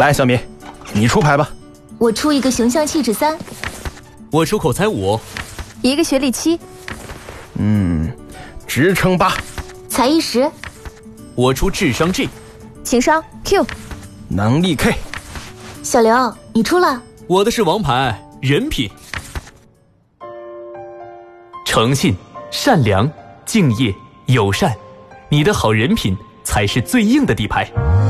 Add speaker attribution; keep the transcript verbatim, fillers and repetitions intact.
Speaker 1: 来，小敏，你出牌吧。
Speaker 2: 我出一个形象气质三，
Speaker 3: 我出口才五，
Speaker 4: 一个学历七，
Speaker 1: 嗯，职称八，
Speaker 2: 才艺十，
Speaker 3: 我出智商 G，
Speaker 4: 情商 Q，
Speaker 1: 能力 K。
Speaker 2: 小刘，你出了。
Speaker 3: 我的是王牌人品，诚信、善良、敬业、友善，你的好人品才是最硬的底牌。